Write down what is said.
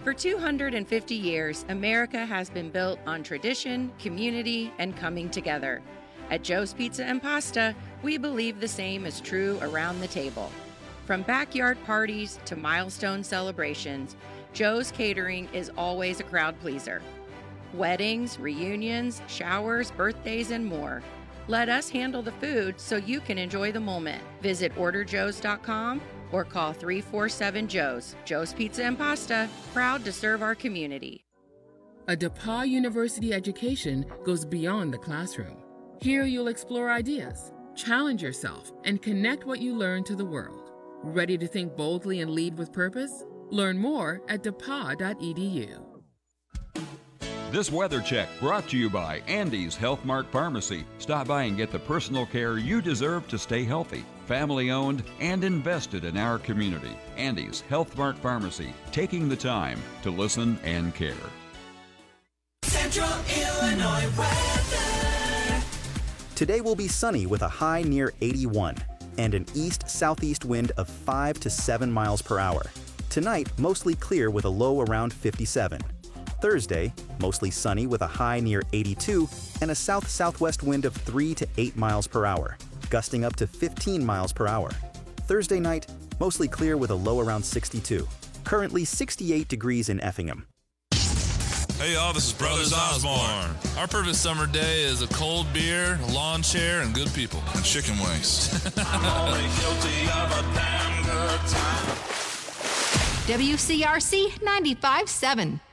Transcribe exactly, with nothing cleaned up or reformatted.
For two hundred fifty years, America has been built on tradition, community, and coming together. At Joe's Pizza and Pasta, we believe the same is true around the table. From backyard parties to milestone celebrations, Joe's Catering is always a crowd pleaser. Weddings, reunions, showers, birthdays, and more. Let us handle the food so you can enjoy the moment. Visit order joes dot com or call three four seven Joe's. Joe's Pizza and Pasta, proud to serve our community. A DePauw University education goes beyond the classroom. Here you'll explore ideas, challenge yourself, and connect what you learn to the world. Ready to think boldly and lead with purpose? Learn more at d e p a u dot e d u. This weather check brought to you by Andy's Health Mart Pharmacy. Stop by and get the personal care you deserve to stay healthy. Family owned and invested in our community. Andy's Health Mart Pharmacy, taking the time to listen and care. Central Illinois weather. Today will be sunny with a high near eighty-one and an east-southeast wind of five to seven miles per hour. Tonight, mostly clear with a low around fifty-seven. Thursday, mostly sunny with a high near eighty-two and a south-southwest wind of three to eight miles per hour, gusting up to fifteen miles per hour. Thursday night, mostly clear with a low around sixty-two. Currently sixty-eight degrees in Effingham. Hey y'all, this is Brothers Osborne. Our perfect summer day is a cold beer, a lawn chair, and good people. And chicken wings. I'm only guilty of a damn good time. W C R C ninety-five point seven.